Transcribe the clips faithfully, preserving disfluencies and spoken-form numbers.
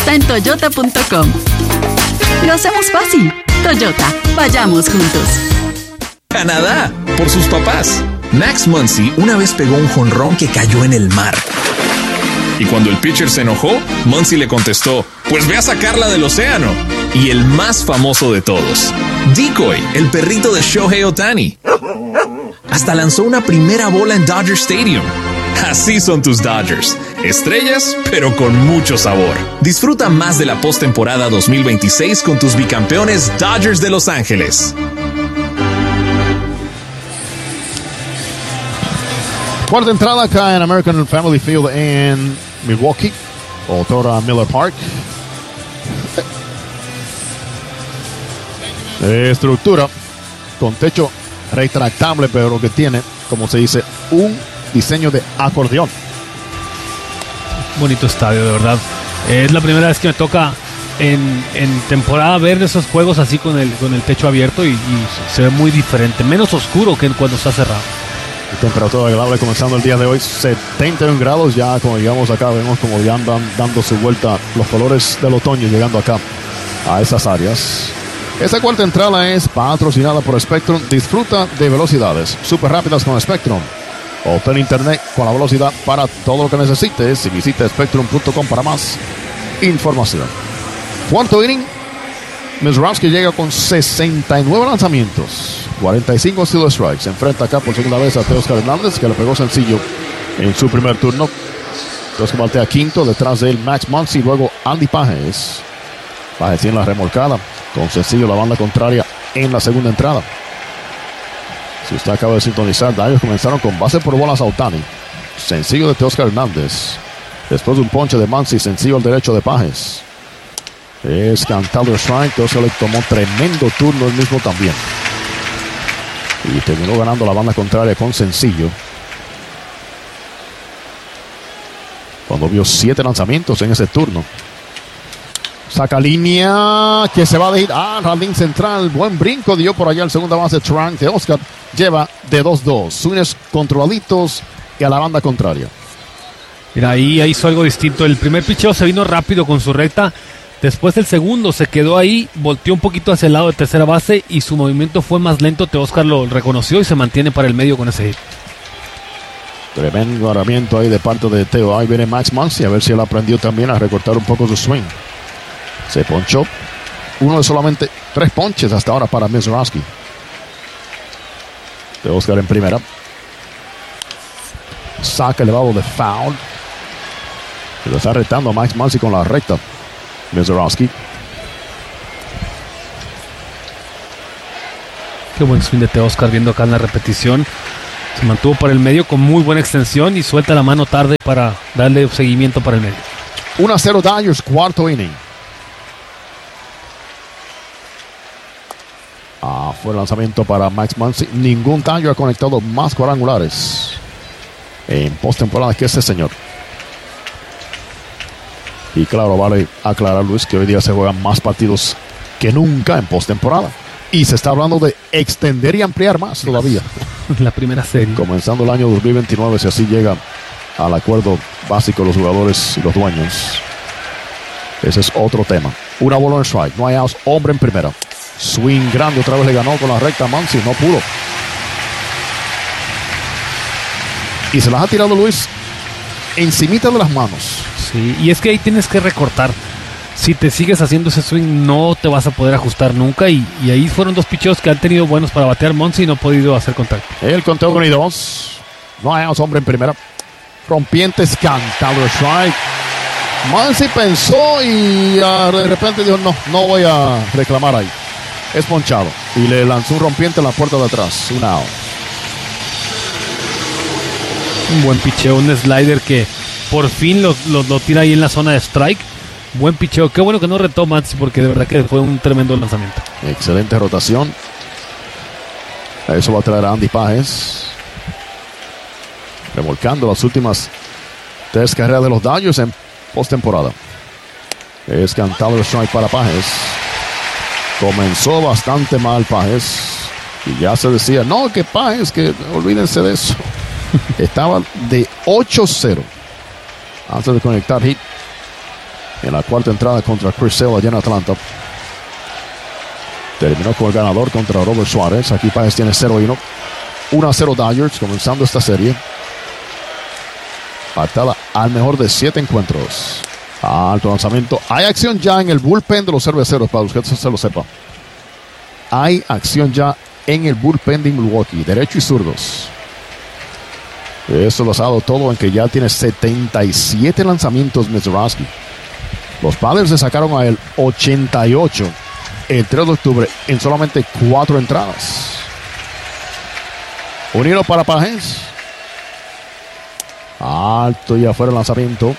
está en toyota punto com. Lo hacemos fácil. Toyota, vayamos juntos. Canadá, por sus papás. Max Muncy una vez pegó un jonrón que cayó en el mar. Y cuando el pitcher se enojó, Muncy le contestó, pues ve a sacarla del océano. Y el más famoso de todos, Decoy, el perrito de Shohei Ohtani. Hasta lanzó una primera bola en Dodger Stadium. Así son tus Dodgers. Estrellas, pero con mucho sabor. Disfruta más de la postemporada dos mil veintiséis con tus bicampeones Dodgers de Los Ángeles. Cuarta entrada acá en American Family Field en Milwaukee, otra Miller Park. Estructura con techo retractable, pero que tiene, como se dice, un diseño de acordeón. Bonito estadio, de verdad. Es la primera vez que me toca en, en temporada ver esos juegos así con el, con el techo abierto y, y se ve muy diferente, menos oscuro que cuando está cerrado. Temperatura agradable comenzando el día de hoy, setenta y un grados. Ya como llegamos acá, vemos como ya andan dando su vuelta los colores del otoño llegando acá a esas áreas. Esta cuarta entrada es patrocinada por Spectrum. Disfruta de velocidades súper rápidas con Spectrum. Obtén internet con la velocidad para todo lo que necesites y visita spectrum punto com para más información. Cuarto inning, Misiorowski llega con sesenta y nueve lanzamientos, cuarenta y cinco steal strikes. Se enfrenta acá por segunda vez a Teoscar Hernández, que le pegó sencillo en su primer turno. Teoscar batea quinto, detrás de él Max Muncy, luego Andy Pages. Pages tiene la remolcada, con sencillo la banda contraria en la segunda entrada. Si usted acaba de sintonizar, ellos comenzaron con base por bolas a Ohtani. Sencillo de Teoscar Hernández. Después de un ponche de Muncy, sencillo al derecho de Pages. Es cantado strike. Teoscar le tomó tremendo turno él mismo también. Y terminó ganando la banda contraria con sencillo. Cuando vio siete lanzamientos en ese turno. Saca línea que se va a ir. Ah, jardín central. Buen brinco dio por allá el segunda base Trank. Teoscar lleva de dos dos. Swings controladitos y a la banda contraria. Mira, ahí hizo algo distinto. El primer picheo se vino rápido con su recta. Después el segundo se quedó ahí, volteó un poquito hacia el lado de tercera base y su movimiento fue más lento. Teoscar lo reconoció y se mantiene para el medio con ese hit. Tremendo agarramiento ahí de parte de Teo. Ahí viene Max Muncy a ver si él aprendió también a recortar un poco su swing. Se ponchó. Uno de solamente tres ponches hasta ahora para Misiorowski. Teoscar en primera. Saca elevado de foul. Y lo está retando a Max Muncy con la recta. Misiorowski. Qué buen swing de Teoscar viendo acá en la repetición. Se mantuvo por el medio con muy buena extensión y suelta la mano tarde para darle seguimiento para el medio. uno a cero Dodgers, cuarto inning. Ah, fue el lanzamiento para Max Muncy. Ningún Dodger ha conectado más cuadrangulares en postemporada que este señor. Y claro, vale aclarar, Luis, que hoy día se juegan más partidos que nunca en postemporada. Y se está hablando de extender y ampliar más todavía. La primera serie. Comenzando el año dos mil veintinueve, si así llega al acuerdo básico de los jugadores y los dueños. Ese es otro tema. Una bola en strike, no hay outs, hombre en primera. Swing grande, otra vez le ganó con la recta Muncy, no pudo. Y se las ha tirado Luis encimita de las manos. Sí, y es que ahí tienes que recortar. Si te sigues haciendo ese swing, no te vas a poder ajustar nunca. Y, y ahí fueron dos picheos que han tenido buenos para batear Muncy y no ha podido hacer contacto. El conteo con y dos. No hay hombre en primera. Rompientes, cantado strike. Muncy pensó y uh, de repente dijo: No, no voy a reclamar ahí. Es ponchado. Y le lanzó un rompiente en la puerta de atrás. Un out. Un buen picheo, un slider que por fin lo, lo, lo tira ahí en la zona de strike. Buen picheo, qué bueno que no retó Muncy porque de verdad que fue un tremendo lanzamiento. Excelente rotación. Eso va a traer a Andy Pages, remolcando las últimas tres carreras de los Dodgers en postemporada. Es cantado el strike para Pages. Comenzó bastante mal Pages y ya se decía: no, que Pages, que olvídense de eso. Estaba de ocho cero antes de conectar hit en la cuarta entrada contra Chris Sale allá en Atlanta. Terminó con el ganador contra Robert Suárez. Aquí Páez tiene cero y uno. uno a cero Dodgers comenzando esta serie. Patada al mejor de siete encuentros. Alto lanzamiento. Hay acción ya en el bullpen de los cerveceros, para que usted se lo sepa. Hay acción ya en el bullpen de Milwaukee, derecho y zurdos. Eso lo ha dado todo en que ya tiene setenta y siete lanzamientos Mezurowski. Los Padres le sacaron a él ochenta y ocho el tres de octubre en solamente cuatro entradas. Unido para Páez. Alto y afuera el lanzamiento.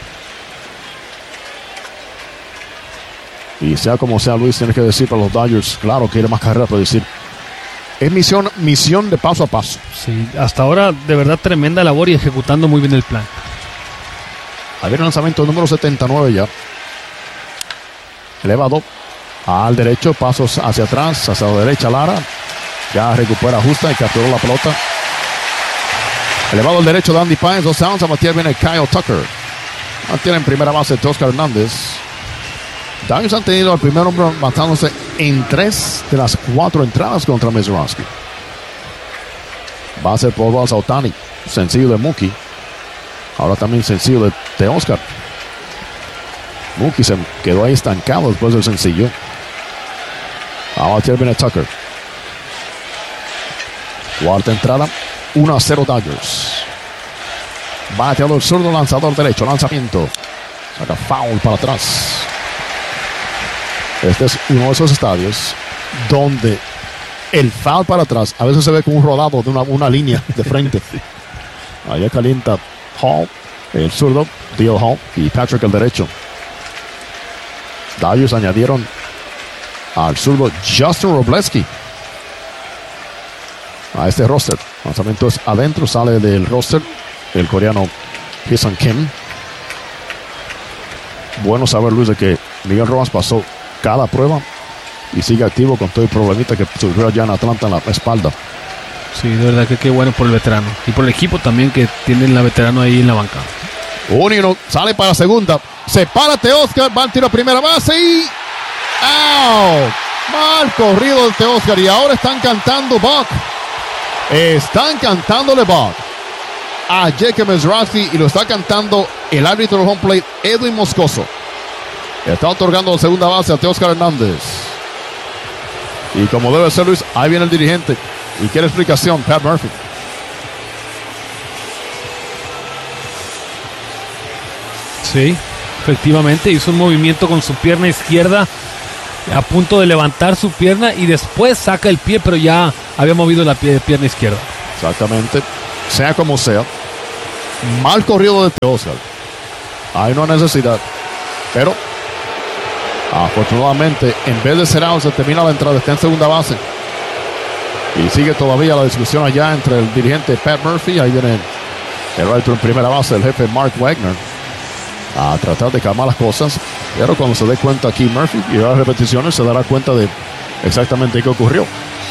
Y sea como sea, Luis, tiene que decir para los Dodgers, claro, quiere más carrera, pero decir, es misión, misión de paso a paso. Sí, hasta ahora de verdad tremenda labor y ejecutando muy bien el plan. Ahí viene el lanzamiento número setenta y nueve ya. Elevado al derecho, pasos hacia atrás, hacia la derecha Lara. Ya recupera justa y capturó la pelota. Elevado al derecho de Andy Páez, dos outs, a Matías viene Kyle Tucker. Mantiene en primera base Teoscar Hernández. Dodgers han tenido al primer hombre matándose en tres de las cuatro entradas contra Mezurowski. Va a ser por bolas a Ohtani. Sencillo de Mookie. Ahora también sencillo de Teoscar. Mookie se quedó ahí estancado después del sencillo. Ahora viene Tucker. Cuarta entrada. uno a cero Dodgers. Bateador zurdo, lanzador derecho. Lanzamiento. Saca foul para atrás. Este es uno de esos estadios donde el foul para atrás a veces se ve como un rodado de una, una línea de frente. Allá calienta Hall, el zurdo, Dio Hall y Patrick el derecho. Dodgers añadieron al zurdo Justin Robleski a este roster. Lanzamiento es adentro, sale del roster el coreano Hyun Kim. Bueno saber, Luis, de que Miguel Rojas pasó cada prueba y sigue activo con todo el problemita que surgió allá en Atlanta en la espalda. Sí, de verdad que qué bueno por el veterano y por el equipo también, que tienen la veterano ahí en la banca. Uno sale para segunda, se para Teoscar, va al tiro a primera base y ¡out! Mal corrido de Teoscar y ahora están cantando Buck. Están cantándole Buck a Jacob Mezurowski y lo está cantando el árbitro del home plate, Edwin Moscoso. Está otorgando la segunda base a Teoscar Hernández. Y como debe ser, Luis, ahí viene el dirigente. Y quiere explicación, Pat Murphy. Sí, efectivamente, hizo un movimiento con su pierna izquierda a punto de levantar su pierna y después saca el pie, pero ya había movido la pie, pierna izquierda. Exactamente. Sea como sea, mal corrido de Teoscar. Hay una necesidad. Pero afortunadamente, en vez de ser out, se termina la entrada, está en segunda base. Y sigue todavía la discusión allá entre el dirigente Pat Murphy. Ahí viene el árbitro en primera base, el jefe Mark Wagner, a tratar de calmar las cosas. Pero cuando se dé cuenta aquí Murphy y vea las repeticiones, se dará cuenta de exactamente qué ocurrió.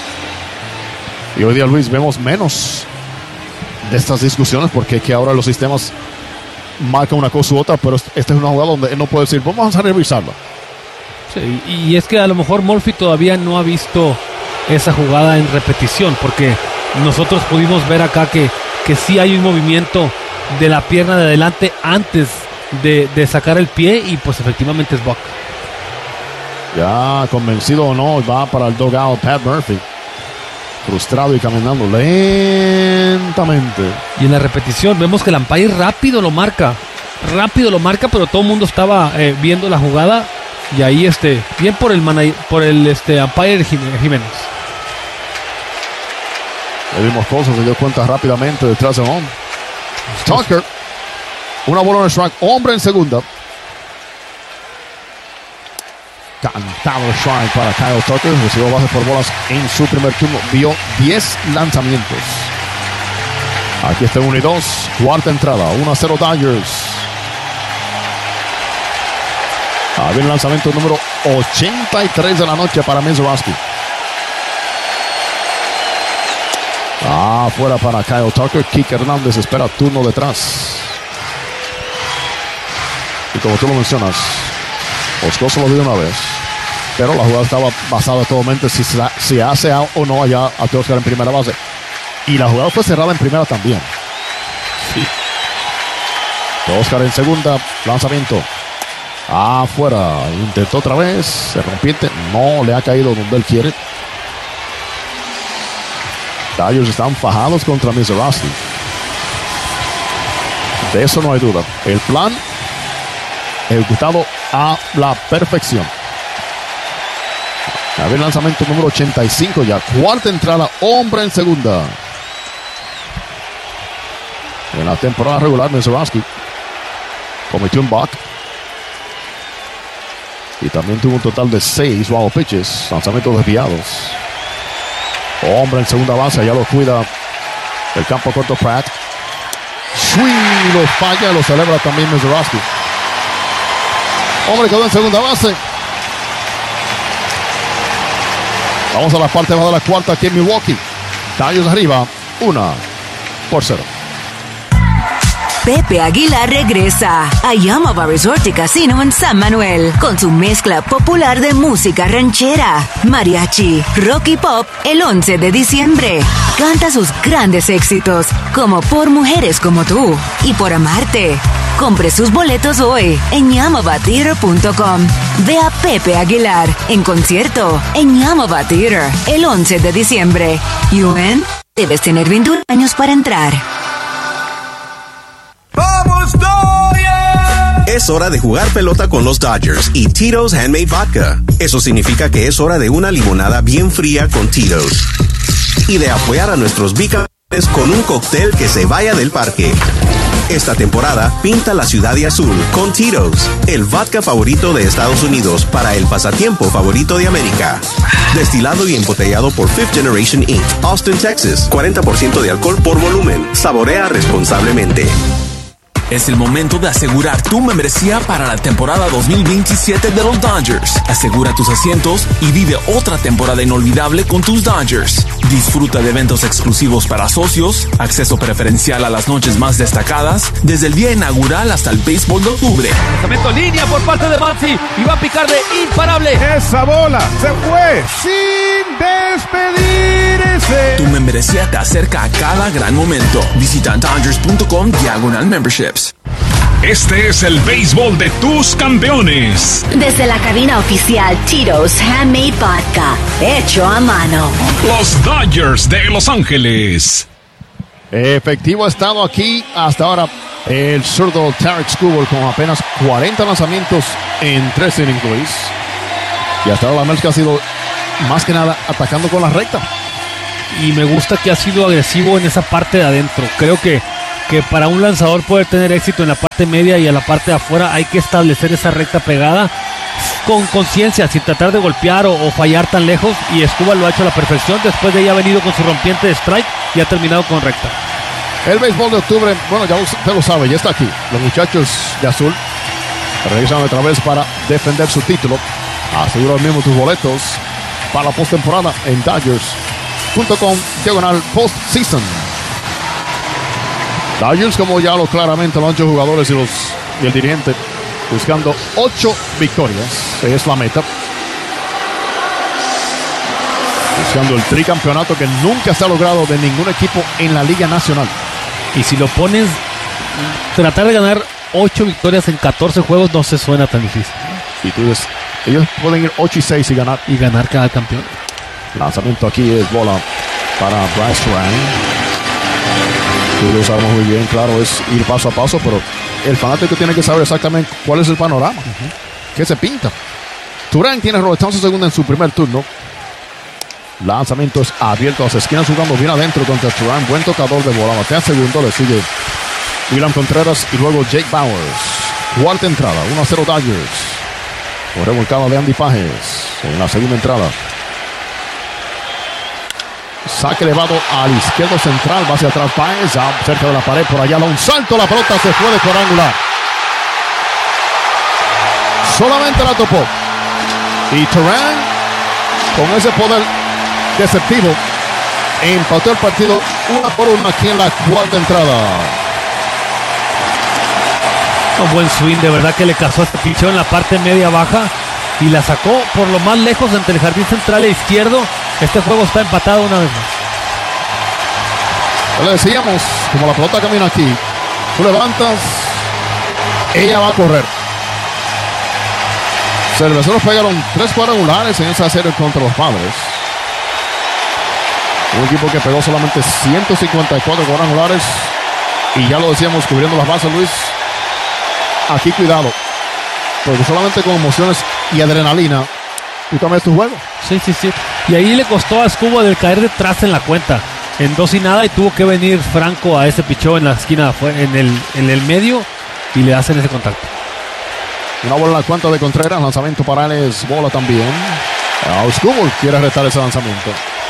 Y hoy día, Luis, vemos menos de estas discusiones porque es que ahora los sistemas marcan una cosa u otra, pero esta es una jugada donde él no puede decir, vamos a revisarla. Sí, y es que a lo mejor Murphy todavía no ha visto esa jugada en repetición, porque nosotros pudimos ver acá que, que sí hay un movimiento de la pierna de adelante antes de, de sacar el pie, y pues efectivamente es Buck. Ya convencido o no, va para el dugout Pat Murphy, frustrado y caminando lentamente. Y en la repetición vemos que el umpire rápido lo marca, rápido lo marca, pero todo el mundo estaba eh, viendo la jugada. Y ahí, este, bien por el manager, por el este, umpire Jiménez. Le dimos cosas, se dio cuenta rápidamente detrás de home. Tucker, una bola en el strike, hombre en segunda. Cantado el strike para Kyle Tucker, recibió bases por bolas en su primer turno, vio diez lanzamientos. Aquí está uno y dos, cuarta entrada, uno a cero Dodgers. Ahí viene el lanzamiento número ochenta y tres de la noche para Mezurowski. Ah, fuera para Kyle Tucker. Kike Hernández espera turno detrás. Y como tú lo mencionas, Oscoso lo dio una vez, pero la jugada estaba basada totalmente si, si hace out o no allá a Teóscar en primera base. Y la jugada fue cerrada en primera también. Sí. Teóscar en segunda, lanzamiento. Afuera, intentó otra vez, se rompiente, no le ha caído donde él quiere. Dodgers están fajados contra Mizrachi. De eso no hay duda. El plan ejecutado a la perfección. A ver, lanzamiento número ochenta y cinco ya. Cuarta entrada, hombre en segunda. En la temporada regular, Mizrachi cometió un balk. Y también tuvo un total de seis wild pitches, lanzamientos desviados. Hombre en segunda base, ya lo cuida el campo corto Pratt. Swing, lo falla, lo celebra también Mizrachi. Hombre quedó en segunda base. Vamos a la parte baja de la cuarta aquí en Milwaukee. Dodgers arriba, una por cero. Pepe Aguilar regresa a Yamava Resort y Casino en San Manuel con su mezcla popular de música ranchera, mariachi, rock y pop el once de diciembre. Canta sus grandes éxitos como Por Mujeres Como Tú y Por Amarte. Compre sus boletos hoy en yamava theater punto com. Ve a Pepe Aguilar en concierto en Yamava Theater el once de diciembre. U N, debes tener veintiún años para entrar. ¡Vamos, Dodgers! Es hora de jugar pelota con los Dodgers y Tito's Handmade Vodka. Eso significa que es hora de una limonada bien fría con Tito's. Y de apoyar a nuestros bicampeones con un cóctel que se vaya del parque. Esta temporada, pinta la ciudad de azul con Tito's, el vodka favorito de Estados Unidos para el pasatiempo favorito de América. Destilado y embotellado por Fifth Generation incorporated, Austin, Texas. cuarenta por ciento de alcohol por volumen. Saborea responsablemente. Es el momento de asegurar tu membresía para la temporada dos mil veintisiete de los Dodgers. Asegura tus asientos y vive otra temporada inolvidable con tus Dodgers. Disfruta de eventos exclusivos para socios, acceso preferencial a las noches más destacadas, desde el día inaugural hasta el béisbol de octubre. Lanzamiento en línea por parte de Maxi y va a picar de imparable. Esa bola se fue sin despedirse. Tu membresía te acerca a cada gran momento. Visita Dodgers punto com diagonal memberships. Este es el béisbol de tus campeones. Desde la cabina oficial Tito's Handmade Vodka, hecho a mano. Los Dodgers de Los Ángeles. Efectivo ha estado aquí hasta ahora el zurdo Tarek Skubal con apenas cuarenta lanzamientos en tres innings. Y hasta ahora la mezcla ha sido más que nada atacando con la recta. Y me gusta que ha sido agresivo en esa parte de adentro. Creo que que para un lanzador poder tener éxito en la parte media y en la parte de afuera hay que establecer esa recta pegada con conciencia, sin tratar de golpear o, o fallar tan lejos, y Skubal lo ha hecho a la perfección. Después de ella ha venido con su rompiente de strike y ha terminado con recta. El béisbol de octubre, bueno, ya usted lo sabe, ya está aquí. Los muchachos de azul regresan otra vez para defender su título. Asegura mismo tus boletos para la postemporada en Dodgers punto com diagonal postseason. Dodgers, como ya lo claramente los ocho jugadores y, los, y el dirigente, buscando ocho victorias, es la meta. Buscando el tricampeonato que nunca se ha logrado de ningún equipo en la Liga Nacional. Y si lo pones, tratar de ganar ocho victorias en catorce juegos no se suena tan difícil. Y tú dices, ellos pueden ir ocho y seis y ganar. Y ganar cada campeón. Lanzamiento aquí es bola para Bryce Ryan. Tú lo sabemos muy bien, claro, es ir paso a paso, pero el fanático tiene que saber exactamente cuál es el panorama, uh-huh. qué se pinta. Turán tiene Robertson segunda en su primer turno. Lanzamientos abiertos a las esquinas, jugando bien adentro contra Turán. Buen tocador de bola. Batea segundo, le sigue William Contreras y luego Jake Bowers. Cuarta entrada, uno a cero Dodgers. Por revolcada de Andy Pajes en la segunda entrada. Saque elevado al izquierdo central, va hacia atrás Páez, cerca de la pared, por allá da un salto, la pelota se fue de cuadrangular. Solamente la topó. Y Turán, con ese poder deceptivo, empató el partido una por una aquí en la cuarta entrada. Un buen swing, de verdad que le cazó a este picheo en la parte media baja y la sacó por lo más lejos entre el jardín central e izquierdo. Este juego está empatado una vez más. Le decíamos, como la pelota camina aquí, tú levantas, ella va a correr. Cerveceros pegaron tres cuadrangulares en esa serie contra los Padres. Un equipo que pegó solamente ciento cincuenta y cuatro cuadrangulares. Y ya lo decíamos, cubriendo las bases, Luis. Aquí cuidado, porque solamente con emociones y adrenalina tú cambias tu juego. Sí, sí, sí. Y ahí le costó a Escobar del caer detrás en la cuenta. En dos y nada, y tuvo que venir Franco a ese picheo en la esquina, fue en el, en el medio, y le hacen ese contacto. Una bola en la cuenta de Contreras, lanzamiento para él es bola también. Escobar quiere retar ese lanzamiento.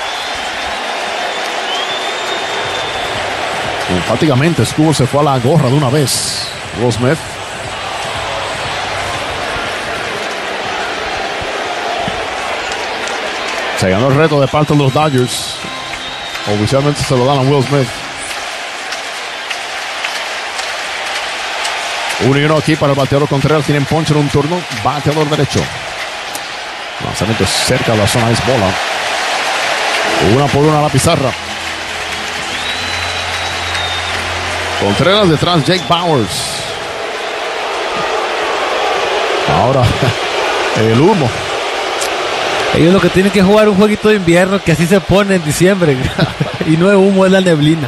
Enfáticamente, Escobar se fue a la gorra de una vez. Will Smith. Se ganó el reto de parte de los Dodgers. Oficialmente se lo dan a Will Smith. Uno y uno aquí para el bateador Contreras. Tienen ponche en un turno. Bateador derecho. Lanzamiento cerca de la zona, es bola. Una por una a la pizarra. Contreras detrás, Jake Bauers. Ahora, el humo. Ellos lo que tienen que jugar un jueguito de invierno que así se pone en diciembre. Y no es humo, es la neblina.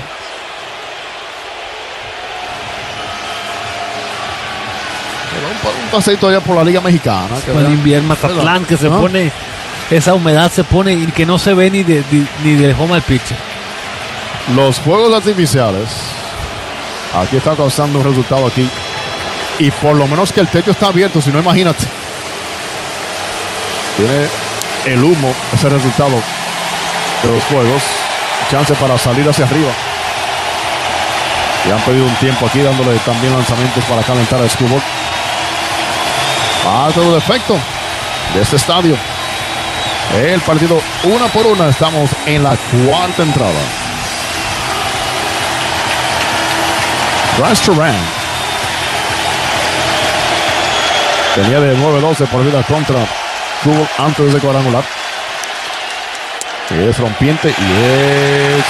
Un paseito allá por la Liga Mexicana. Por el invierno, Mazatlán, que se ¿no? pone, esa humedad se pone y que no se ve ni de, de, ni de home al pitcher. Los juegos artificiales, aquí está causando un resultado aquí. Y por lo menos que el techo está abierto, si no, imagínate. Tiene el humo, ese resultado de los juegos. Chance para salir hacia arriba. Y han pedido un tiempo aquí dándole también lanzamientos para calentar a Escobar. A todo efecto de este estadio. El partido una por una. Estamos en la cuarta entrada. Bryce Terán tenía de nueve doce por vida contra Escobar antes de cuadrangular. Es rompiente y es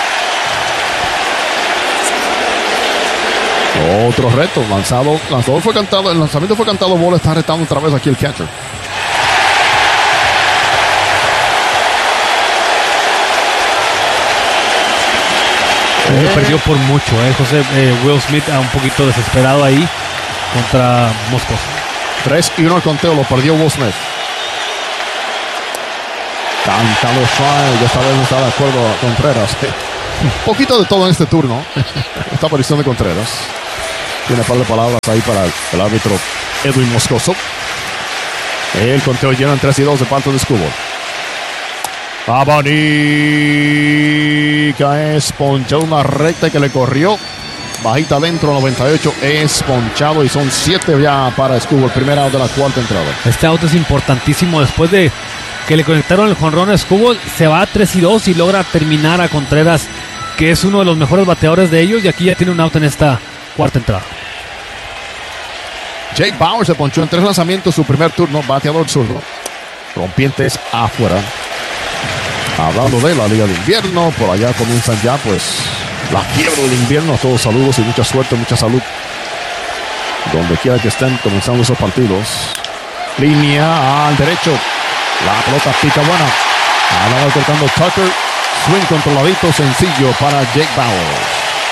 otro reto. Lanzado, lanzador fue cantado, el lanzamiento fue cantado, bola está retando otra vez aquí el catcher. Eh. Perdió por mucho, eh, José. Eh, Will Smith a un poquito desesperado ahí contra Moscoso. tres y uno el conteo, lo perdió Will Smith. Cantado Strike, esta vez no está de acuerdo a Contreras. Un poquito de todo en este turno. Esta aparición de Contreras. Tiene un par de palabras ahí para el, el árbitro Edwin Moscoso. El conteo lleno en tres y dos de parte de Escobar. Abanica es ponchado, una recta que le corrió. Bajita adentro, noventa y ocho, es ponchado y son siete ya para Escobar. Primera out de la cuarta entrada. Este auto es importantísimo. Después de que le conectaron el jonrón a Escobar, se va a tres y dos y logra terminar a Contreras, que es uno de los mejores bateadores de ellos, y aquí ya tiene un out en esta cuarta entrada. Jake Bauers se ponchó en tres lanzamientos su primer turno, bateador zurdo. Rompientes afuera. Hablando de la Liga de Invierno, por allá comienzan ya pues la fiebre del invierno. A todos saludos y mucha suerte, mucha salud. Donde quiera que estén comenzando esos partidos. Línea al derecho. La pelota pica buena. Ahora va cortando Tucker. Swing controladito, sencillo para Jake Bauers.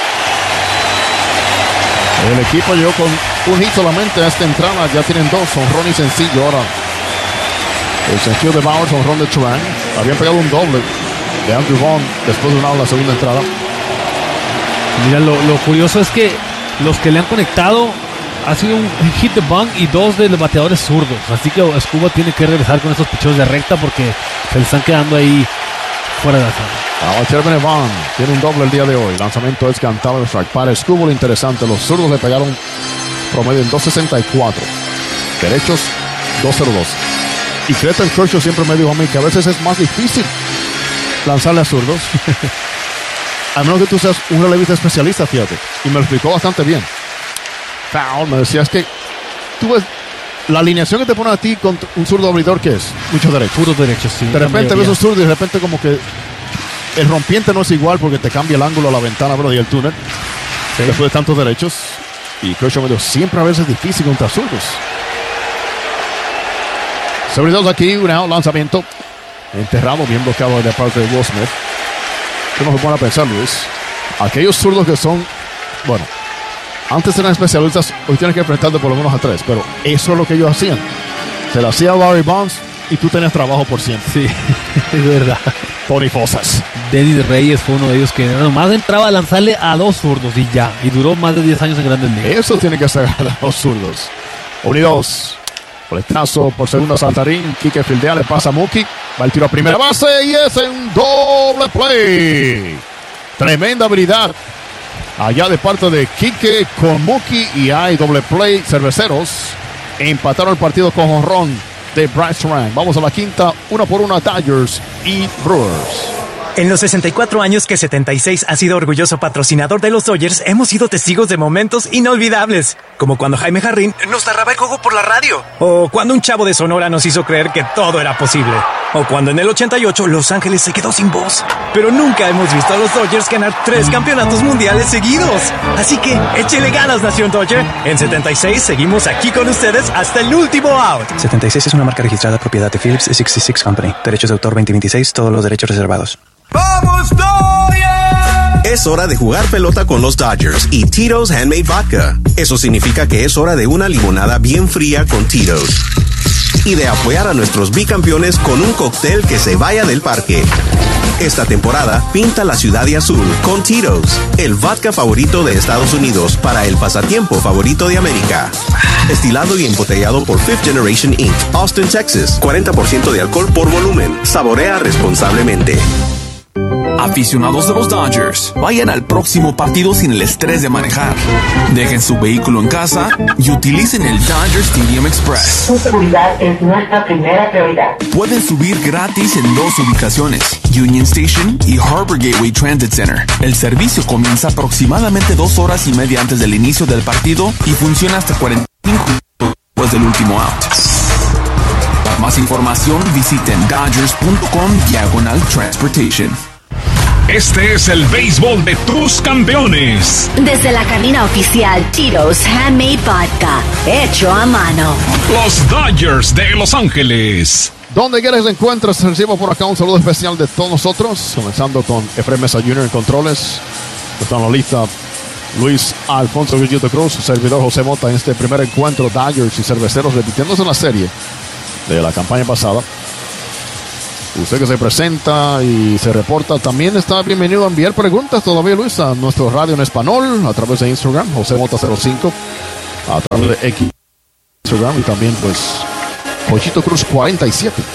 El equipo llegó con un hit solamente a esta entrada. Ya tienen dos, honrón y sencillo. Ahora el sencillo de Bauers, honrón de Terán. Habían pegado un doble de Andrew Vaughn después de una la segunda entrada. Mira, lo, lo curioso es que los que le han conectado ha sido un hit de Bang y dos de los bateadores zurdos. Así que Escobar tiene que regresar con esos picheos de recta porque se le están quedando ahí fuera de la zona. Ahora Cherben Van tiene un doble el día de hoy. Lanzamiento es cantado en strike. Para Escobar, interesante. Los zurdos le pegaron promedio en dos sesenta y cuatro. Derechos dos cero dos. Y Clayton Kershaw siempre me dijo a mí que a veces es más difícil lanzarle a zurdos. A menos que tú seas un relevista especialista, fíjate. Y me lo explicó bastante bien. foul. Me decías que tú ves la alineación que te pone a ti con un zurdo abridor, ¿qué es? Mucho derecho. Puros derechos, sí. De repente ves un zurdo y de repente como que el rompiente no es igual porque te cambia el ángulo a la ventana, bro, y el túnel. Sí. Después de tantos derechos. Y Kershaw me dijo, siempre a veces es difícil contra zurdos. Sobre dos aquí, un out, lanzamiento. Enterrado, bien bloqueado de parte de Will Smith. ¿Qué nos pone a pensar, Luis? Aquellos zurdos que son, bueno, antes eran especialistas, hoy tienes que enfrentarte por lo menos a tres, pero eso es lo que ellos hacían. Se lo hacía Larry Bonds y tú tenías trabajo por siempre. Sí, es verdad. Tony Fosas. Dennis Reyes fue uno de ellos que nomás entraba a lanzarle a dos zurdos y ya. Y duró más de diez años en Grandes Ligas. Eso tiene que hacer a los zurdos. Unidos. Coletazo por segundo a Saltarín. Quique fildea, le pasa a Mookie. Va el tiro a primera base y es un doble play. Tremenda habilidad allá de parte de Quique con Mookie y hay doble play. Cerveceros empataron el partido con jonrón de Bryce Terang. Vamos a la quinta, una por una, Dodgers y Brewers. En los sesenta y cuatro años que setenta y seis ha sido orgulloso patrocinador de los Dodgers, hemos sido testigos de momentos inolvidables. Como cuando Jaime Jarrín nos narraba el juego por la radio. O cuando un chavo de Sonora nos hizo creer que todo era posible. O cuando en el ochenta y ocho Los Ángeles se quedó sin voz. Pero nunca hemos visto a los Dodgers ganar tres campeonatos mundiales seguidos. Así que échele ganas, Nación Dodger. En setenta y seis seguimos aquí con ustedes hasta el último out. setenta y seis es una marca registrada propiedad de Phillips sesenta y seis Company. Derechos de autor veinte veintiséis, todos los derechos reservados. ¡Vamos, Dodgers! Es hora de jugar pelota con los Dodgers y Tito's Handmade Vodka. Eso significa que es hora de una limonada bien fría con Tito's. Y de apoyar a nuestros bicampeones con un cóctel que se vaya del parque. Esta temporada, pinta la ciudad de azul con Tito's, el vodka favorito de Estados Unidos para el pasatiempo favorito de América. Destilado y embotellado por Fifth Generation incorporated, Austin, Texas. cuarenta por ciento de alcohol por volumen. Saborea responsablemente. Aficionados de los Dodgers, vayan al próximo partido sin el estrés de manejar. Dejen su vehículo en casa y utilicen el Dodger Stadium Express. Su seguridad es nuestra primera prioridad. Pueden subir gratis en dos ubicaciones, Union Station y Harbor Gateway Transit Center. El servicio comienza aproximadamente dos horas y media antes del inicio del partido y funciona hasta cuarenta y cinco minutos después del último out. Para más información, visiten dodgers punto com diagonal transportation. Este es el béisbol de tus campeones. Desde la cabina oficial, Tito's Handmade Vodka, hecho a mano. Los Dodgers de Los Ángeles. Donde quiera que se encuentre, se reciba por acá un saludo especial de todos nosotros, comenzando con Efraín Mesa junior en controles. Está en la lista Luis Alfonso Villito Cruz, su servidor José Mota en este primer encuentro Dodgers y Cerveceros, repitiéndose la serie de la campaña pasada. Usted que se presenta y se reporta también está bienvenido a enviar preguntas todavía, Luis, a nuestro radio en español a través de Instagram, José Mota cero cinco, a través de X Instagram y también pues Pochito Cruz cuarenta y siete.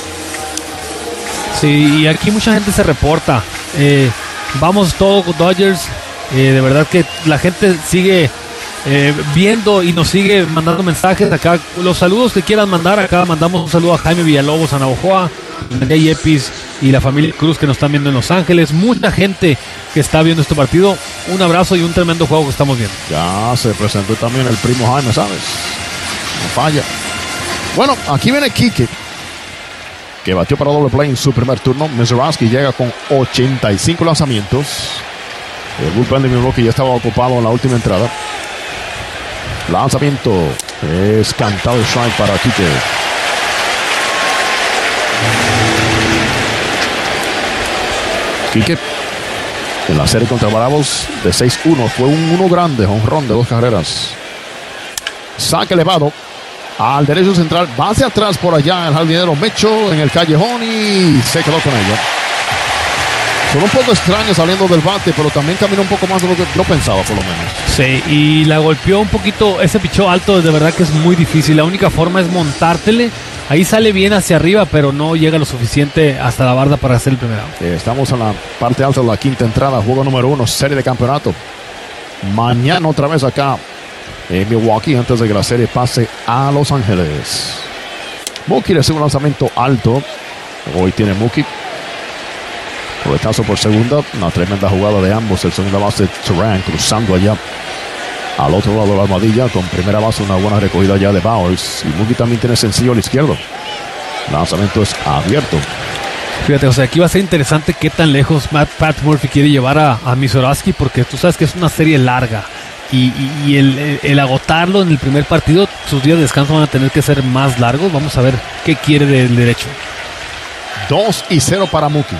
Sí, y aquí mucha gente se reporta. Eh, vamos todo con Dodgers. Eh, de verdad que la gente sigue eh, viendo y nos sigue mandando mensajes acá. Los saludos que quieran mandar acá, mandamos un saludo a Jaime Villalobos, a Navajoa, a Yepis y la familia Cruz que nos están viendo en Los Ángeles. Mucha gente que está viendo este partido. Un abrazo y un tremendo juego que estamos viendo. Ya se presentó también el primo Jaime, ¿sabes? No falla. Bueno, aquí viene Quique, que batió para doble play en su primer turno. Mezerowski llega con ochenta y cinco lanzamientos. El bullpen de Milwaukee ya estaba ocupado en la última entrada. Lanzamiento es cantado el strike para Quique. Quique en la serie contra Bravos de seis uno fue un uno grande, jonrón de dos carreras. Saque elevado al derecho central, va hacia atrás por allá el jardinero Mecho en el callejón y se quedó con ella. Fue un poco extraño saliendo del bate, pero también caminó un poco más de lo que yo pensaba, por lo menos. Sí, y la golpeó un poquito. Ese pichó alto, de verdad que es muy difícil. La única forma es montártele. Ahí sale bien hacia arriba, pero no llega lo suficiente hasta la barda para hacer el primer out. Estamos en la parte alta de la quinta entrada, juego número uno, serie de campeonato. Mañana otra vez acá en Milwaukee, antes de que la serie pase a Los Ángeles. Mookie recibe un lanzamiento alto. Hoy tiene Mookie. Coletazo por segunda. Una tremenda jugada de ambos. El segunda base Terang cruzando allá Al otro lado de la armadilla, con primera base, una buena recogida ya de Bowers. Y Mookie también tiene sencillo al izquierdo. Lanzamiento es abierto. Fíjate, o sea, aquí va a ser interesante qué tan lejos Matt, Pat Murphy quiere llevar a, a Misorowski, porque tú sabes que es una serie larga. Y, y, y el, el, el agotarlo en el primer partido, sus días de descanso van a tener que ser más largos. Vamos a ver qué quiere del derecho. dos y cero para Mookie.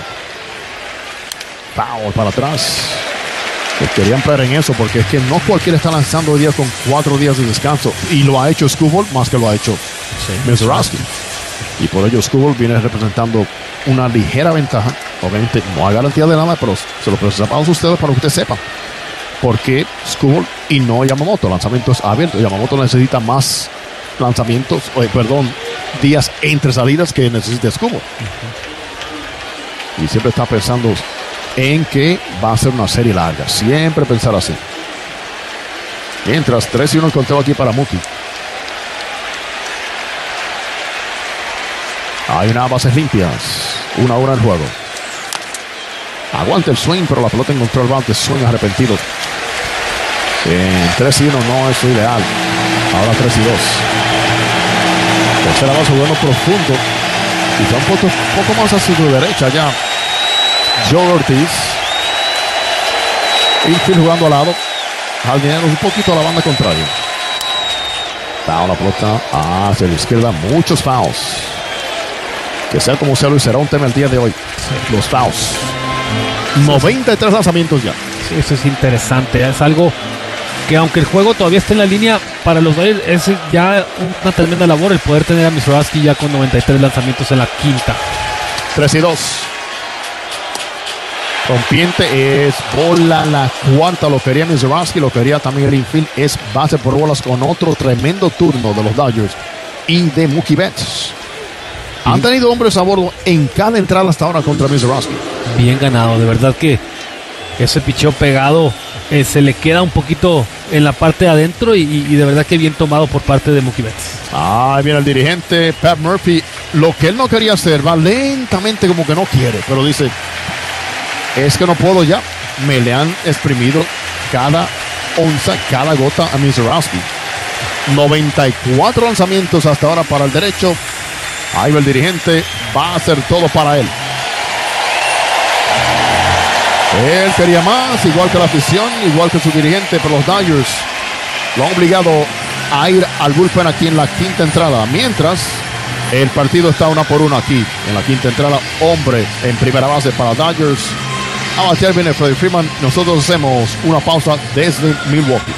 Foul para atrás. Pues querían pelear en eso, porque es que no cualquiera está lanzando hoy día con cuatro días de descanso. Y lo ha hecho Skubal más que lo ha hecho sí, Misorowski. Y por ello Skubal viene representando una ligera ventaja. Obviamente no hay garantía de nada, pero se lo presentamos a ustedes para que ustedes sepan. Porque Skubal y no Yamamoto. Lanzamientos abiertos. Yamamoto necesita más lanzamientos, eh, perdón, días entre salidas que necesita Skubal. Uh-huh. Y siempre está pensando en que va a ser una serie larga. Siempre pensar así. Mientras tres y uno el conteo aquí para Mookie. Hay unas bases limpias. Una hora el juego. Aguanta el swing, pero la pelota encontró el bate. Swing arrepentido. En tres y uno no es su ideal. Ahora tres y dos. Tercera base jugando profundo. Y está un poco, poco más hacia su derecha ya. Joe Ortiz. Infield jugando al lado. Jardinero un poquito a la banda contraria. Foul la pelota hacia la izquierda. Muchos fouls. Que sea como sea, Luis, será un tema el día de hoy. Sí. Los fouls. noventa y tres lanzamientos ya. Sí, eso es interesante. Es algo que, aunque el juego todavía está en la línea, para los Dodgers es ya una tremenda labor el poder tener a Misorowski ya con noventa y tres lanzamientos en la quinta. tres y dos. Rompiente es bola la cuarta. Lo quería Misorowski, lo quería también el infield. Es base por bolas con otro tremendo turno de los Dodgers y de Mookie Betts. Han tenido hombres a bordo en cada entrada hasta ahora contra Misorowski. Bien ganado, de verdad que ese picheo pegado eh, se le queda un poquito en la parte de adentro y, y de verdad que bien tomado por parte de Mookie Betts. Ahí viene el dirigente Pat Murphy. Lo que él no quería hacer, va lentamente como que no quiere, pero dice, es que no puedo ya. Me le han exprimido cada onza, cada gota a Misorowski. noventa y cuatro lanzamientos hasta ahora para el derecho. Ahí va el dirigente, va a hacer todo para él. Él quería más, igual que la afición, igual que su dirigente, pero los Dodgers lo han obligado a ir al bullpen aquí en la quinta entrada. Mientras el partido está una por uno aquí en la quinta entrada. Hombre en primera base para Dodgers. A batear viene Freddie Freeman. Nosotros hacemos una pausa desde Milwaukee.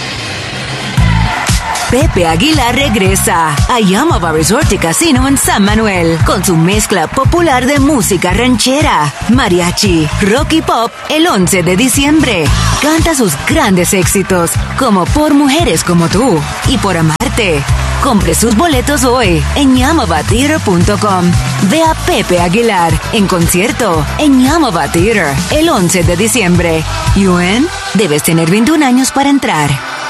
Pepe Aguilar regresa a Yamava Resort y Casino en San Manuel con su mezcla popular de música ranchera, mariachi, rock y pop el once de diciembre. Canta sus grandes éxitos como Por Mujeres Como Tú y Por Amarte. Compre sus boletos hoy en yamava theater punto com. Ve a Pepe Aguilar en concierto en Yamava Theater el once de diciembre. U N, debes tener veintiún años para entrar.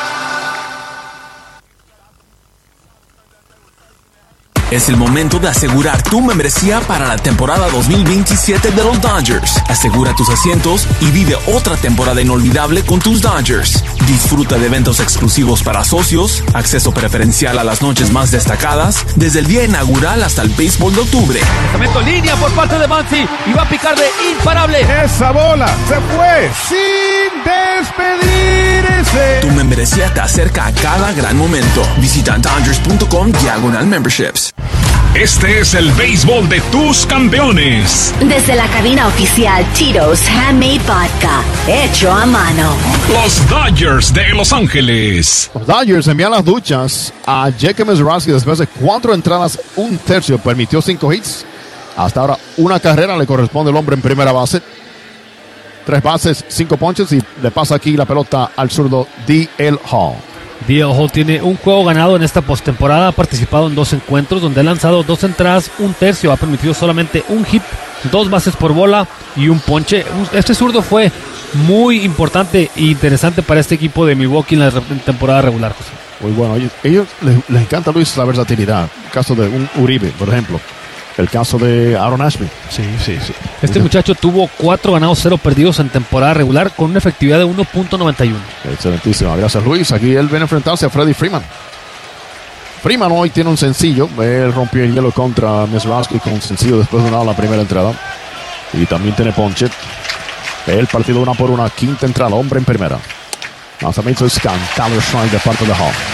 Es el momento de asegurar tu membresía para la temporada dos mil veintisiete de los Dodgers. Asegura tus asientos y vive otra temporada inolvidable con tus Dodgers. Disfruta de eventos exclusivos para socios, acceso preferencial a las noches más destacadas, desde el día inaugural hasta el béisbol de octubre. Lanzamiento en línea por parte de Muncy y va a picar de imparable. Esa bola se fue sin despedirse. Tu membresía te acerca a cada gran momento. Visita Dodgers punto com diagonal memberships. Este es el béisbol de tus campeones. Desde la cabina oficial Tito's Handmade Vodka, hecho a mano. Los Dodgers de Los Ángeles. Los Dodgers envían las duchas a Jacob Misorowski después de cuatro entradas, un tercio, permitió cinco hits. Hasta ahora una carrera le corresponde al hombre en primera base. Tres bases, cinco ponches y le pasa aquí la pelota al zurdo D L Hall. D L Hall tiene un juego ganado en esta postemporada, ha participado en dos encuentros donde ha lanzado dos entradas, un tercio, ha permitido solamente un hit, dos bases por bola y un ponche. Este zurdo fue muy importante e interesante para este equipo de Milwaukee en la temporada regular, José. Muy bueno, ellos, ellos les, les encanta, Luis, la versatilidad. El caso de un Uribe, por ejemplo. el caso de Aaron Ashby. Sí, sí, sí. Este muchacho tuvo cuatro ganados, cero perdidos en temporada regular con una efectividad de uno punto noventa y uno. Excelentísima, gracias Luis. Aquí él viene a enfrentarse a Freddie Freeman. Freeman hoy tiene un sencillo. Él rompió el hielo contra Mezrowski con un sencillo después de una la primera entrada. Y también tiene ponche. El partido una por una, quinta entrada, hombre en primera. Lanzamiento es cantado strike de parte de Hall.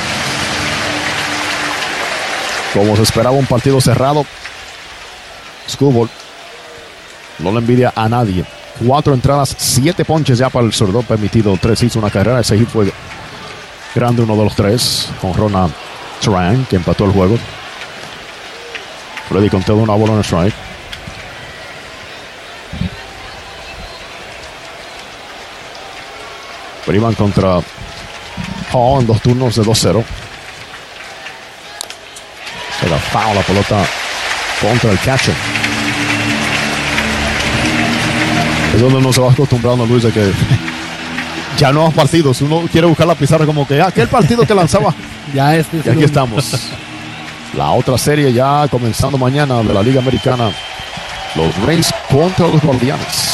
Como se esperaba, un partido cerrado. Skubal no le envidia a nadie. Cuatro entradas, siete ponches ya para el zurdo. Permitido tres hits, una carrera. Ese hit fue grande, uno de los tres. Con Ronald Turan, que empató el juego. Freddy contó una bola en el strike. Freeman contra Hall en dos turnos de dos cero. Se la foul la pelota contra el catcher. Es donde uno se va acostumbrando, Luis, de que ya nuevos partidos. Uno quiere buscar la pizarra como que ah, aquel partido que lanzaba. ya este y aquí estamos. La otra serie ya comenzando mañana de la Liga Americana. Los Rays contra los Guardianes.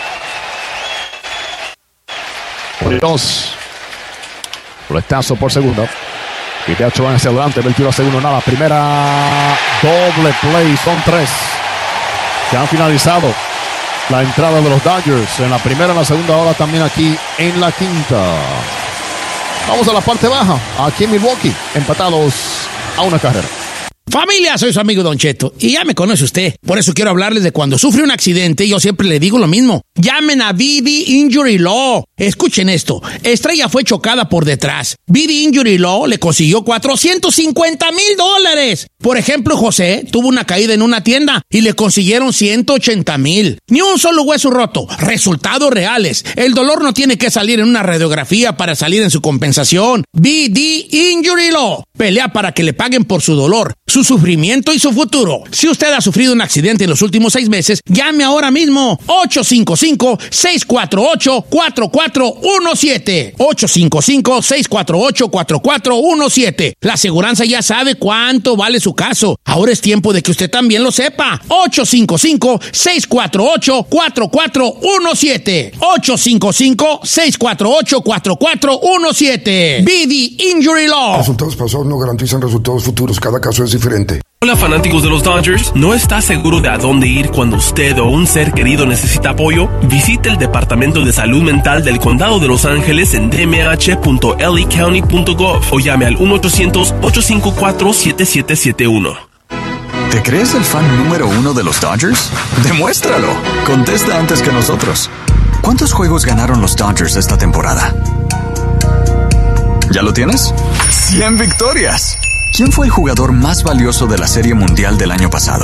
Dos. Fletazo por segunda. Y de hecho van hacia adelante. Ve el tiro a segundo. Nada. Primera doble play. Son tres. Se han finalizado la entrada de los Dodgers. En la primera, en la segunda, ahora también aquí en la quinta. Vamos a la parte baja. Aquí en Milwaukee. Empatados a una carrera. Familia, soy su amigo Don Cheto y ya me conoce usted. Por eso quiero hablarles de cuando sufre un accidente. Yo siempre le digo lo mismo. Llamen a B D Injury Law. Escuchen esto. Estrella fue chocada por detrás. B D Injury Law le consiguió cuatrocientos cincuenta mil dólares. Por ejemplo, José tuvo una caída en una tienda y le consiguieron ciento ochenta mil. Ni un solo hueso roto. Resultados reales. El dolor no tiene que salir en una radiografía para salir en su compensación. B D Injury Law. Pelea para que le paguen por su dolor, su sufrimiento y su futuro. Si usted ha sufrido un accidente en los últimos seis meses, llame ahora mismo. ocho cinco cinco, seis cuatro ocho, cuatro cuatro uno siete. ocho cinco cinco, seis cuatro ocho, cuatro cuatro uno siete. La aseguranza ya sabe cuánto vale su caso. Ahora es tiempo de que usted también lo sepa. ocho cinco cinco, seis cuatro ocho, cuatro cuatro uno siete. ocho cinco cinco, seis cuatro ocho, cuatro cuatro uno siete. B D Injury Law. Resultados pasados no garantizan resultados futuros. Cada caso es diferente. Hola fanáticos de los Dodgers, ¿no está seguro de a dónde ir cuando usted o un ser querido necesita apoyo? Visite el Departamento de Salud Mental del Condado de Los Ángeles en d m h punto l a county punto gov o llame al uno ochocientos, ocho cinco cuatro, siete siete siete uno. ¿Te crees el fan número uno de los Dodgers? Demuéstralo. Contesta antes que nosotros. ¿Cuántos juegos ganaron los Dodgers esta temporada? ¿Ya lo tienes? ¡cien victorias! ¿Quién fue el jugador más valioso de la Serie Mundial del año pasado?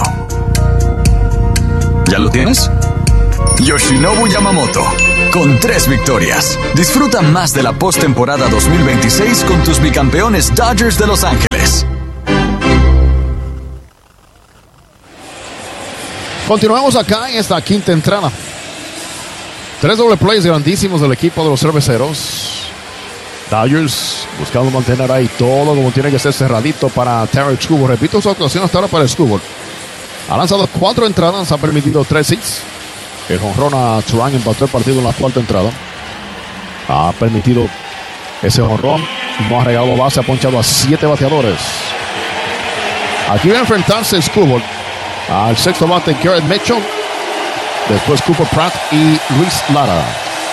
¿Ya lo tienes? Yoshinobu Yamamoto, con tres victorias. Disfruta más de la postemporada dos mil veintiséis con tus bicampeones Dodgers de Los Ángeles. Continuamos acá en esta quinta entrada. Tres doble plays grandísimos del equipo de los cerveceros. Dodgers buscando mantener ahí todo como tiene que ser cerradito para Tarik Skubal. Repito su actuación hasta ahora para Skubal. Ha lanzado cuatro entradas, ha permitido tres hits. El jonrón a Turan empató el partido en la cuarta entrada. Ha permitido ese jonrón. No ha regalado base, ha ponchado a siete bateadores. Aquí va a enfrentarse Skubal al sexto bate Garrett Mitchell. Después Cooper Pratt y Luis Lara.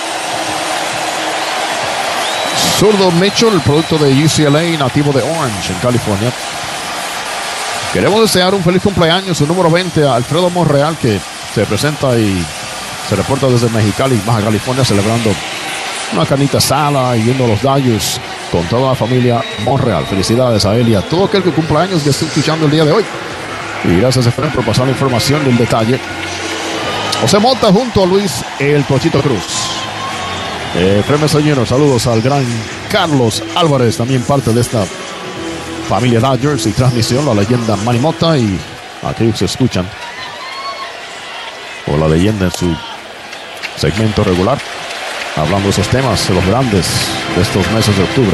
Zurdo Mitchell, el producto de U C L A, nativo de Orange, en California. Queremos desear un feliz cumpleaños, su número veinte, a Alfredo Monreal, que se presenta y se reporta desde Mexicali, Baja California, celebrando una carnita asada y viendo a los Dodgers con toda la familia Monreal. Felicidades a él y a todo aquel que cumpla años que esté escuchando el día de hoy. Y gracias, Efraín, por pasar la información del detalle. José Mota junto a Luis El Cochito Cruz. Eh, Premios Señor, saludos al gran Carlos Álvarez, también parte de esta familia Dodgers y transmisión, la leyenda Manny Mota y aquellos que escuchan o la leyenda en su segmento regular, hablando de esos temas, de los grandes de estos meses de octubre,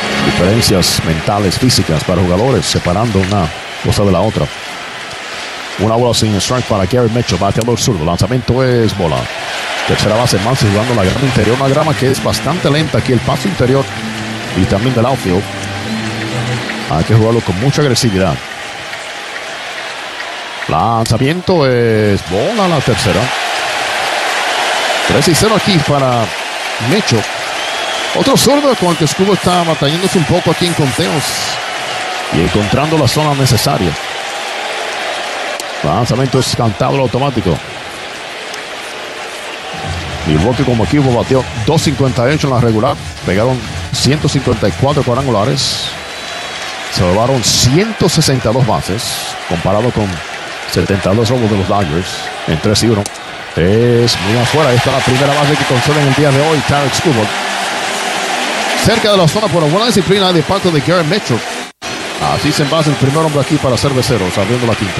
diferencias mentales, físicas para jugadores, separando una cosa de la otra. Una bola sin strike para Gary Mitchell, bateador zurdo. Lanzamiento es bola. Tercera base, Muncy jugando la grama interior. Una grama que es bastante lenta aquí, el paso interior y también del outfield. Hay que jugarlo con mucha agresividad. Lanzamiento es bola a la tercera. tres y cero aquí para Mitchell. Otro zurdo con el que Escobar está batallándose un poco aquí en conteos y encontrando la zona necesaria. Lanzamiento es cantado automático. Milwaukee como equipo batió dos cincuenta y ocho en la regular. Pegaron ciento cincuenta y cuatro cuadrangulares. Se llevaron ciento sesenta y dos bases. Comparado con setenta y dos robos de los Dodgers en tres y uno. Es muy afuera. Esta es la primera base que conceden el día de hoy. Tarek Skubal. Cerca de la zona por una buena disciplina de parte de Gary Mitchell. Así se envasa el primer hombre aquí para Cerveceros, abriendo la quinta.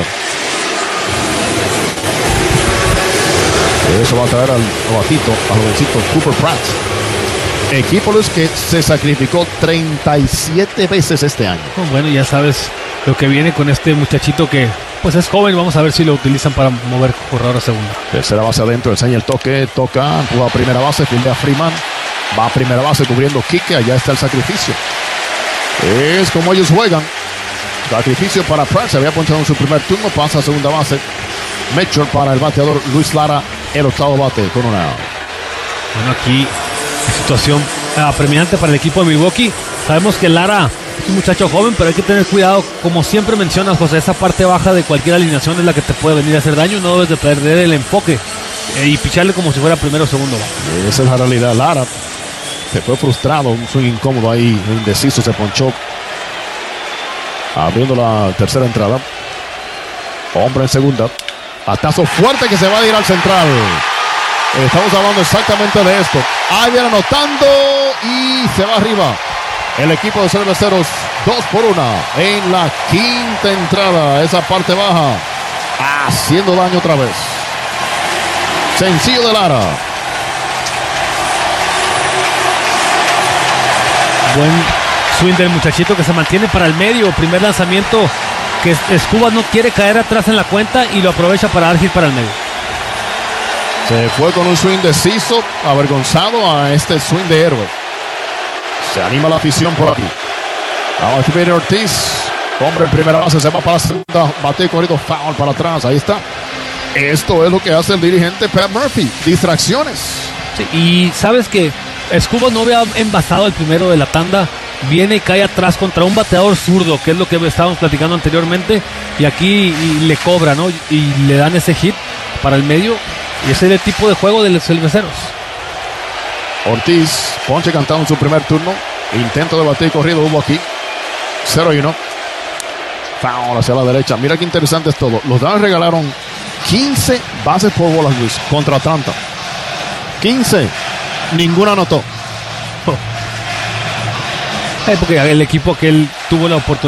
Eso va a traer al novatito, al jovencito Cooper Pratt. Equipo Luis que se sacrificó treinta y siete veces este año. Oh, bueno, ya sabes lo que viene con este muchachito que pues es joven. Vamos a ver si lo utilizan para mover corredor a segunda. Tercera base adentro, enseña el toque, toca, juega a primera base, fildea Freeman. Va a primera base cubriendo Quique, allá está el sacrificio. Es como ellos juegan. Sacrificio para Pratt, se había ponchado en su primer turno, pasa a segunda base. Mitchell para el bateador Luis Lara, el octavo bate con una. Bueno, aquí situación apremiante para el equipo de Milwaukee. Sabemos que Lara es un muchacho joven, pero hay que tener cuidado, como siempre mencionas, José, esa parte baja de cualquier alineación es la que te puede venir a hacer daño. No debes de perder el enfoque eh, y picharle como si fuera primero o segundo bate. Esa es la realidad. Lara se fue frustrado, un swing incómodo ahí, indeciso, se ponchó. Abriendo la tercera entrada. Hombre en segunda. Atazo fuerte que se va a ir al central. Estamos hablando exactamente de esto. Ahí viene anotando y se va arriba. El equipo de Cerveceros, dos por una en la quinta entrada. Esa parte baja, haciendo daño otra vez. Sencillo de Lara. Buen swing del muchachito que se mantiene para el medio. Primer lanzamiento que Escobar no quiere caer atrás en la cuenta y lo aprovecha para dar hit para el medio. Se fue con un swing deciso, avergonzado a este swing de héroe. Se anima la afición por aquí. Ahora Peter Ortiz, hombre en primera base, se va para la segunda, bate corrido, foul para atrás, ahí está. Esto es lo que hace el dirigente Pat Murphy, distracciones. Sí, y sabes que Escobar no había envasado el primero de la tanda. Viene y cae atrás contra un bateador zurdo, que es lo que estábamos platicando anteriormente, y aquí y le cobra, ¿no? Y le dan ese hit para el medio, y ese es el tipo de juego de los Cerveceros. Ortiz, ponche cantado en su primer turno, intento de batir corrido hubo aquí, cero y uno. Foul hacia la derecha. Mira qué interesante es todo. Los Dodgers regalaron quince bases por bolas, Luis, contra Atlanta. quince, ninguna anotó. Eh, porque el equipo que él tuvo la oportunidad